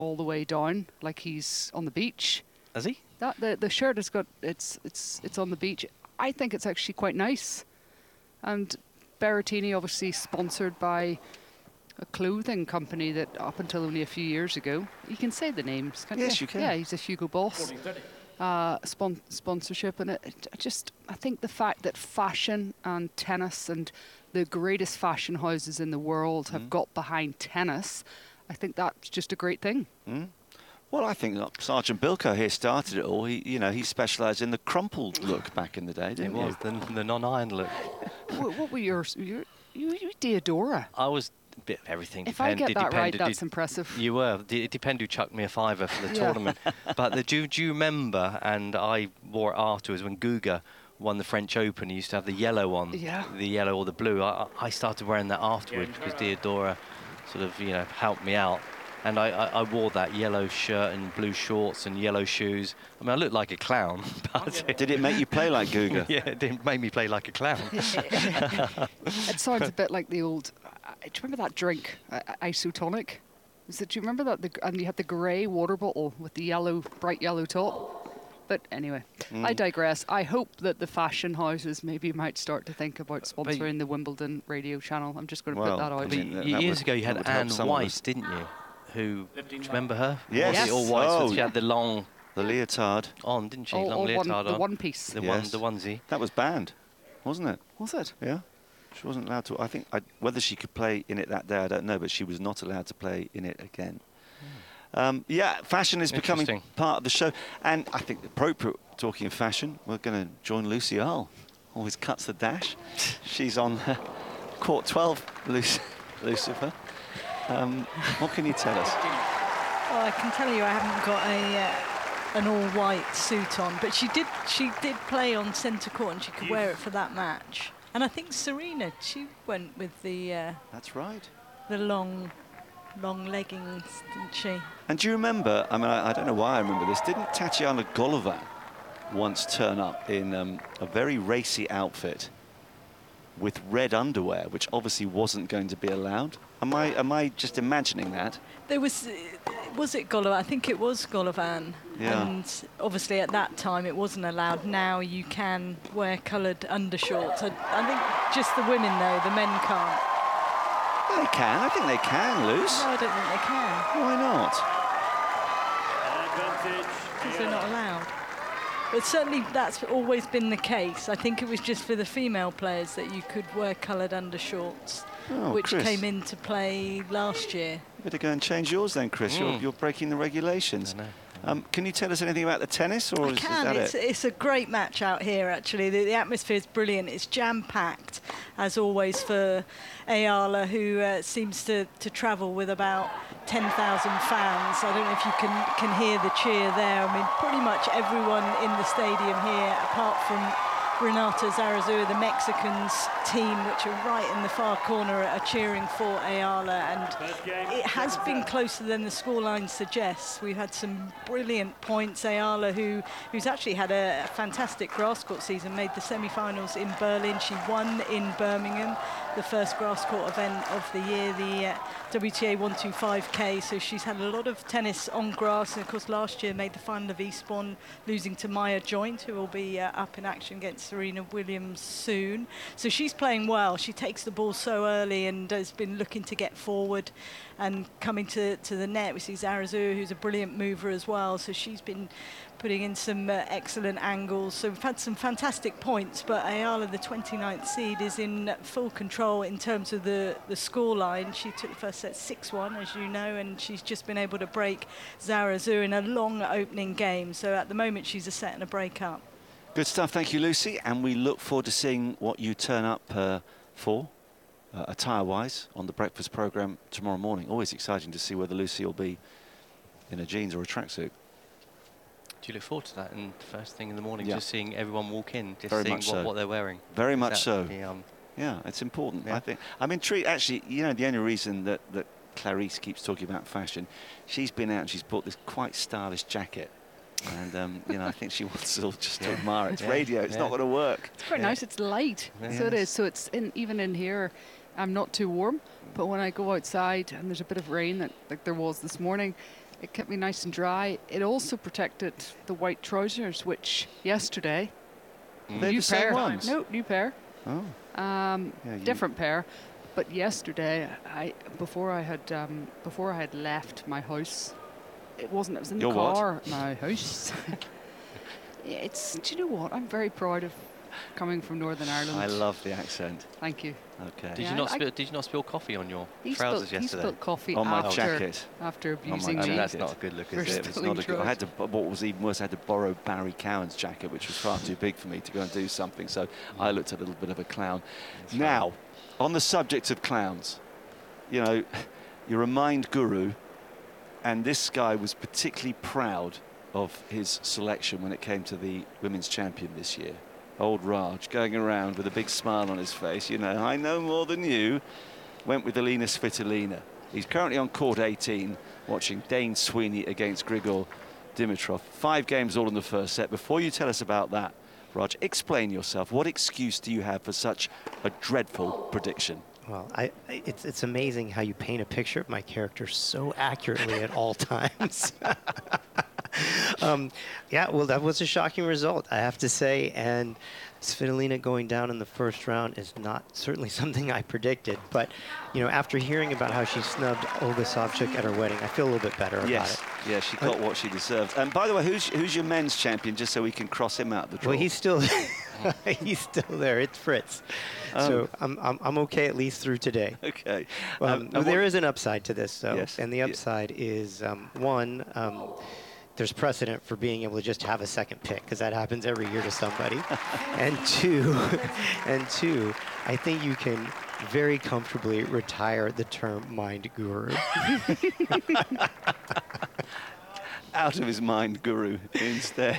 all the way down, like he's on the beach. Has he? That the shirt has got it's on the beach. I think it's actually quite nice. And Berrettini, obviously sponsored by a clothing company that up until only a few years ago, you can say the names, can't you? Yes, you can. Yeah, he's a Hugo Boss sponsorship, and I think the fact that fashion and tennis and the greatest fashion houses in the world have got behind tennis, I think that's just a great thing. Well, I think Sergeant Bilko here started it all. He specialised in the crumpled look back in the day, didn't he? It was the non-iron look. What were you Diadora? I was a bit of everything. If I get that right, that's impressive. You were. It depended who chucked me a fiver for the tournament. But do you remember, and I wore it afterwards, when Guga won the French Open, he used to have the yellow on, the yellow or the blue. I started wearing that afterwards because Diadora sort of, helped me out. And I wore that yellow shirt and blue shorts and yellow shoes. I mean, I looked like a clown. But did it make you play like Guga? Yeah, it didn't make me play like a clown. It sounds a bit like the old... do you remember that drink, Isotonic? Do you remember that? And you had the grey water bottle with the bright yellow top. But anyway, I digress. I hope that the fashion houses maybe might start to think about sponsoring the Wimbledon radio channel. I'm just going to put that out. Years ago, you had Anne White, didn't you? Do you remember her? Yes. All white, so she had the long... The leotard. On, didn't she? Long leotard on. The one piece. The onesie. That was banned, wasn't it? Was it? Yeah. She wasn't allowed to. I think whether she could play in it that day, I don't know, but she was not allowed to play in it again. Fashion is becoming part of the show. And I think appropriate, talking of fashion, we're going to join Lucy Earle. Always cuts the dash. She's on court 12, Lucifer. What can you tell us? Well, I can tell you I haven't got an all-white suit on, but she did play on centre court and she could wear it for that match. And I think Serena, she went with the... That's right. The long leggings, didn't she? And do you remember, I mean, I don't know why I remember this, didn't Tatiana Golovin once turn up in a very racy outfit with red underwear, which obviously wasn't going to be allowed? Am I just imagining that? There was it Golovin? I think it was Golovin. Yeah. And obviously at that time it wasn't allowed. Now you can wear coloured undershorts. I think just the women though, the men can't. They can. I think they can, Luce. No, I don't think they can. Why not? Because they're not allowed. But certainly that's always been the case. I think it was just for the female players that you could wear coloured undershorts, which Chris, came into play last year. You better go and change yours then, Chris. You're breaking the regulations. Can you tell us anything about the tennis, or is that it? It's a great match out here, actually. The atmosphere is brilliant. It's jam-packed, as always, for Ayala, who seems to travel with about 10,000 fans. I don't know if you can hear the cheer there. I mean, pretty much everyone in the stadium here, apart from Renata Zarazua, the Mexicans team, which are right in the far corner, are cheering for Ayala, and it has been closer than the scoreline suggests. We've had some brilliant points. Ayala, who's actually had a fantastic grass court season, made the semi-finals in Berlin. She won in Birmingham, the first grass court event of the year, the WTA 125K, so she's had a lot of tennis on grass, and of course last year made the final of Eastbourne, losing to Maya Joint, who will be up in action against Serena Williams soon. So she's playing well. She takes the ball so early and has been looking to get forward and coming to the net. We see Zarazua, who's a brilliant mover as well, so she's been putting in some excellent angles. So we've had some fantastic points, but Ayala, the 29th seed, is in full control in terms of the scoreline. She took the first set 6-1, as you know, and she's just been able to break Zarazua in a long opening game. So at the moment, she's a set and a break up. Good stuff. Thank you, Lucy. And we look forward to seeing what you turn up for, attire-wise, on the breakfast programme tomorrow morning. Always exciting to see whether Lucy will be in a jeans or a tracksuit. Do you look forward to that? And first thing in the morning, Yeah. just seeing everyone walk in, just Very seeing much so. what they're wearing. Very much so. The, yeah, it's important. Yeah. I think. I'm intrigued. Actually, you know, the only reason that Clarice keeps talking about fashion, she's been out and she's bought this quite stylish jacket. And, you know, I think she wants us all just to admire it. It's radio. It's not going to work. It's quite nice. It's light. Yeah. So it is. So it's even in here, I'm not too warm. But when I go outside and there's a bit of rain, like there was this morning, It kept me nice and dry. It also protected the white trousers, which yesterday, New pair. Ones? No, new pair. Oh. Different pair. But yesterday, before I had left my house, it was in the car. What? My house. Do you know what? I'm very proud of coming from Northern Ireland. I love the accent. Thank you. Okay. Did you not spill coffee on your trousers yesterday? He spilled coffee on my jacket after abusing me. That's not a good look, is it? It's not a good. What was even worse, I had to borrow Barry Cowan's jacket, which was far too big for me to go and do something. So I looked a little bit of a clown. That's now, right. On the subject of clowns, you know, you're a mind guru, and this guy was particularly proud of his selection when it came to the women's champion this year. Old Raj, going around with a big smile on his face. You know, I know more than you. Went with Alina Svitolina. He's currently on court 18, watching Dane Sweeney against Grigor Dimitrov. 5 games all in the first set. Before you tell us about that, Raj, explain yourself. What excuse do you have for such a dreadful prediction? Well, it's amazing how you paint a picture of my character so accurately at all times. Yeah, well, that was a shocking result, I have to say. And Svitolina going down in the first round is not certainly something I predicted. But, you know, after hearing about how she snubbed Olga Savchuk at her wedding, I feel a little bit better about it. Yeah, she got what she deserved. And by the way, who's your men's champion, just so we can cross him out of the draw? Well, he's still he's still there. It's Fritz. So I'm okay at least through today. Okay. There is an upside to this, though. Yes. And the upside is, one, there's precedent for being able to just have a second pick, because that happens every year to somebody. and two, I think you can very comfortably retire the term mind guru. Out of his mind guru instead.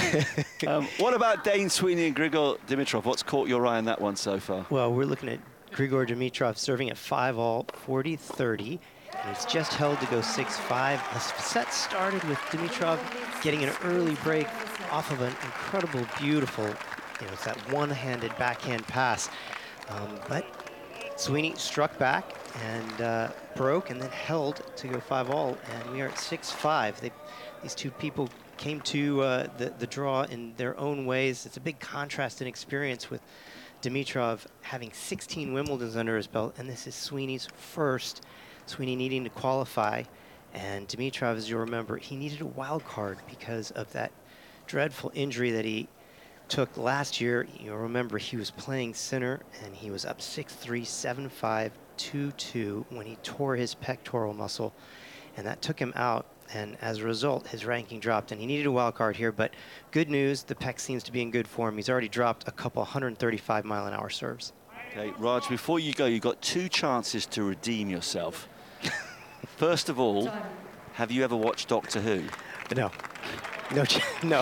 What about Dane Sweeney and Grigor Dimitrov? What's caught your eye on that one so far? Well, we're looking at Grigor Dimitrov serving at 5-all, 40-30. He's just held to go 6-5. The set started with Dimitrov getting an early break off of an incredible, beautiful, it's that one-handed backhand pass. But Sweeney struck back and broke, and then held to go 5-all, and we are at 6-5. These two people came to the draw in their own ways. It's a big contrast in experience, with Dimitrov having 16 Wimbledons under his belt, and this is Sweeney's first. Sweeney needing to qualify, and Dimitrov, as you'll remember, he needed a wild card because of that dreadful injury that he took last year. You'll remember he was playing center, and he was up 6-3, 7-5, 2-2 when he tore his pectoral muscle, and that took him out. And as a result, his ranking dropped, and he needed a wild card here. But good news, the pec seems to be in good form. He's already dropped a couple 135-mile-an-hour serves. Okay, Raj, before you go, you've got 2 chances to redeem yourself. First of all, have you ever watched Doctor Who? No. No.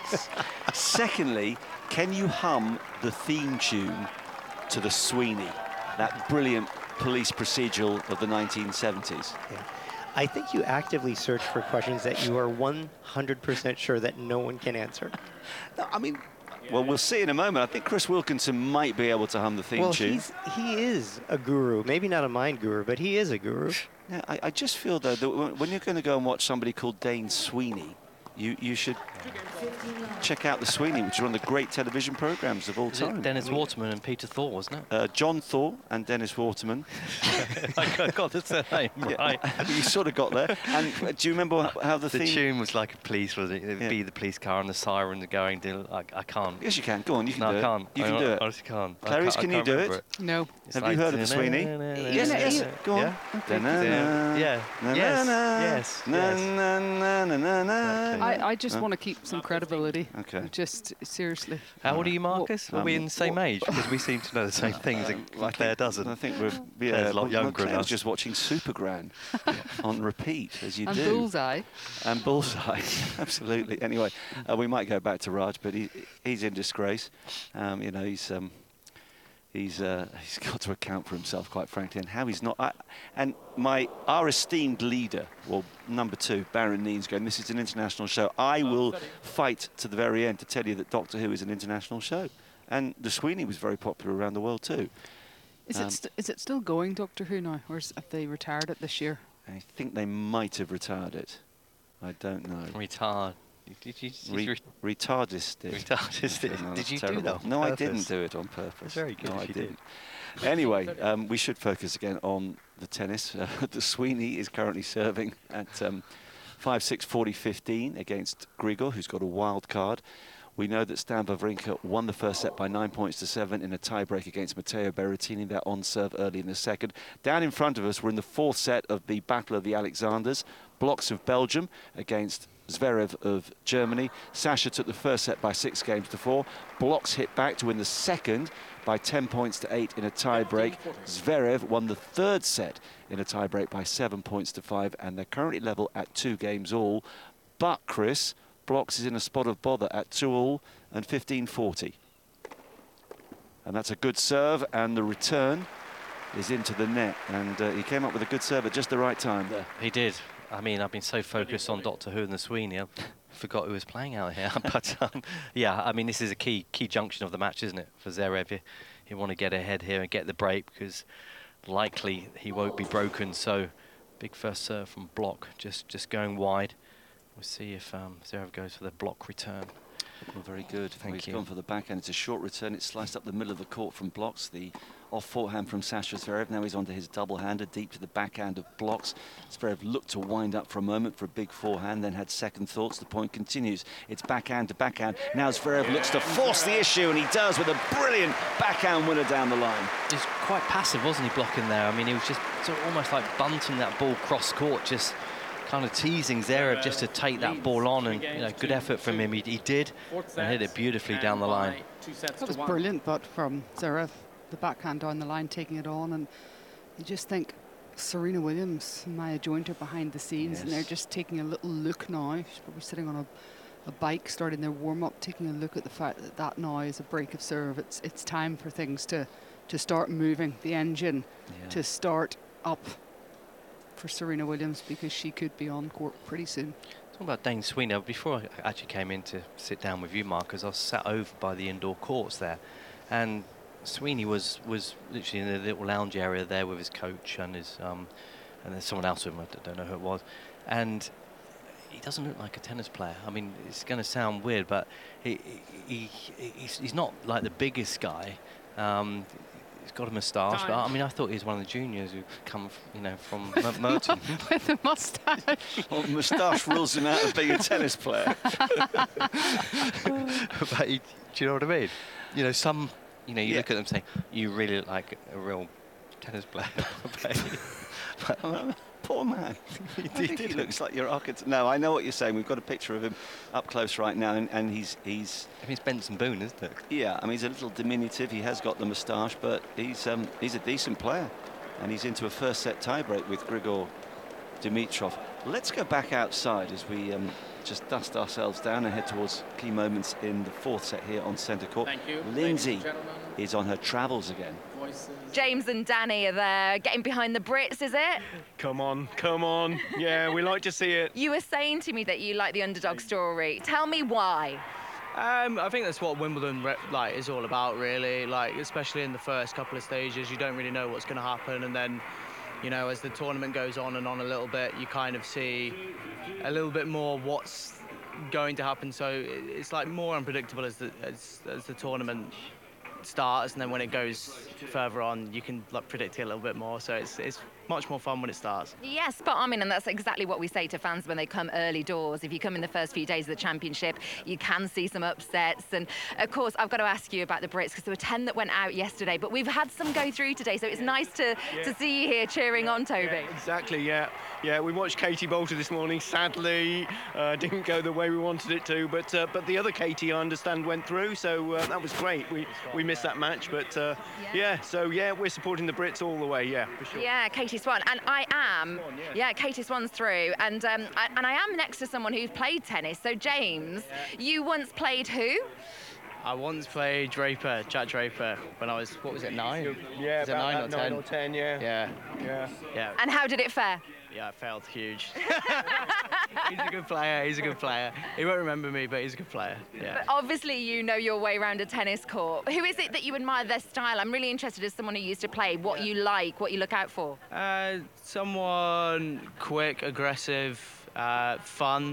Secondly, can you hum the theme tune to the Sweeney, that brilliant police procedural of the 1970s? Yeah. I think you actively search for questions that you are 100% sure that no one can answer. No, I mean, well, we'll see in a moment. I think Chris Wilkinson might be able to hum the theme tune. He is a guru. Maybe not a mind guru, but he is a guru. Yeah, I just feel, though, that when you're going to go and watch somebody called Dane Sweeney, you should check out the Sweeney, which are one of the great television programs of all time. Dennis Waterman and Peter Thor, wasn't it? John Thor and Dennis Waterman. I got the surname right. You sort of got there. And do you remember how the theme... The tune was like a police, was it? It would be the police car and the siren going. I can't. Yes, you can. Go on, you can do it. No, I can't. You can do it. I honestly can't. Clarice, can you do it? No. Have you heard of the Sweeney? Yes. Go on. Yes. I just want to keep some credibility. Okay. Just seriously. How old are you, Marcus? Are we in the same age? Because we seem to know the same things. Claire doesn't. I think we're Claire's a lot younger than Claire's us. just watching Supergran on repeat, as you and do. Bullseye. And Bullseye, absolutely. Anyway, we might go back to Raj, but he's in disgrace. He's got to account for himself, quite frankly, and how he's not. And our esteemed leader, well, number 2, Baron Neens, going, this is an international show. I will fight to the very end to tell you that Doctor Who is an international show. And the Sweeney was very popular around the world, too. Is it still going, Doctor Who, now? Or have they retired it this year? I think they might have retired it. I don't know. Retard. Retardistic. Retardistic. No, did you terrible. do that? No, I didn't do it on purpose. That's very good. No, I if you didn't. Anyway, we should focus again on the tennis. The Sweeney is currently serving at 5-6, 40-15 against Grigor, who's got a wild card. We know that Stan Wawrinka won the first set by 9 points to 7 in a tiebreak against Matteo Berrettini. They're on serve early in the second. Down in front of us, we're in the fourth set of the Battle of the Alexanders. Blocks of Belgium against Zverev of Germany. Sasha took the first set by 6 games to 4. Blocks hit back to win the second by 10 points to 8 in a tie-break. Zverev won the third set in a tie-break by 7 points to 5, and they're currently level at 2 games all. But, Chris, Blocks is in a spot of bother at 2-all and 15-40. And that's a good serve, and the return is into the net. And he came up with a good serve at just the right time there. He did. I mean, I've been so focused on Doctor Who and the Sweeney, I forgot who was playing out here. But yeah, I mean, this is a key junction of the match, isn't it, for Zverev? You want to get ahead here and get the break, because likely he won't be broken. So big first serve from Block, just going wide. We'll see if Zverev goes for the block return. Well, very good. Thank He's you. gone for the backhand. It's a short return. It's sliced up the middle of the court from Blocks. The off forehand from Sasha Zverev. Now he's onto his double-hander, deep to the backhand of Blocks. Zverev looked to wind up for a moment for a big forehand, then had second thoughts. The point continues. It's backhand to backhand. Now Zverev looks to force the issue, and he does with a brilliant backhand winner down the line. He was quite passive, wasn't he, blocking there? I mean, he was just sort of almost like bunting that ball cross-court, just kind of teasing Zverev just to take that ball on, and you know, good effort from him. He did, and hit it beautifully down the line. That was brilliant, but from Zverev, the backhand down the line, taking it on, and you just think Serena Williams and Maya Jointer behind the scenes, and they're just taking a little look now. She's probably sitting on a bike, starting their warm-up, taking a look at the fact that that now is a break of serve. It's time for things to start moving, the engine to start up for Serena Williams, because she could be on court pretty soon. Talking about Dane Sweeney, before I actually came in to sit down with you, Mark, because I was sat over by the indoor courts there, and Sweeney was literally in the little lounge area there with his coach and his and there's someone else with him, I don't know who it was, and he doesn't look like a tennis player. I mean, it's going to sound weird, but he's not like the biggest guy. He's got a moustache, but I mean, I thought he was one of the juniors who come, you know, from Merton. With the moustache. Well, moustache rules him out of being a tennis player. But do you know what I mean? You know, some, you know, you look at them and say, you really look like a real tennis player. But, poor man. I think he looks like your architect. No, I know what you're saying. We've got a picture of him up close right now, and he's. I mean, it's Benson Boone, isn't it? Yeah, I mean, he's a little diminutive. He has got the moustache, but he's a decent player, and he's into a first set tiebreak with Grigor Dimitrov. Let's go back outside as we just dust ourselves down and head towards key moments in the fourth set here on centre court. Thank you. Lindsay is on her travels again. James and Danny are there, getting behind the Brits, is it? Come on, come on. Yeah, we like to see it. You were saying to me that you like the underdog story. Tell me why. I think that's what Wimbledon is all about, really. Like, especially in the first couple of stages, you don't really know what's going to happen, and then, you know, as the tournament goes on and on a little bit, you kind of see a little bit more what's going to happen. So it's like more unpredictable as the tournament starts, and then when it goes further on, you can like predict it a little bit more. So it's much more fun when it starts. Yes, but I mean, and that's exactly what we say to fans when they come early doors. If you come in the first few days of the championship, you can see some upsets. And of course, I've got to ask you about the Brits, because there were 10 that went out yesterday, but we've had some go through today. So it's nice to see you here cheering on, Toby. Yeah, exactly, yeah. Yeah, we watched Katie Boulter this morning. Sadly, didn't go the way we wanted it to, but the other Katie, I understand, went through, so that was great. We missed that match, but so we're supporting the Brits all the way, yeah, for sure. Yeah, Katie Swan, and I am. Katie Swan's through, and I am next to someone who's played tennis. So James, you once played who? I once played Jack Draper, when I was, what was it, 9? Yeah, was it 9 or 10? 9 or 10, yeah. And how did it fare? Yeah, it failed huge. He's a good player. He won't remember me, but he's a good player. Yeah. But obviously, you know your way around a tennis court. Who is it that you admire their style? I'm really interested as someone who used to play, what you like, what you look out for. Someone quick, aggressive, fun.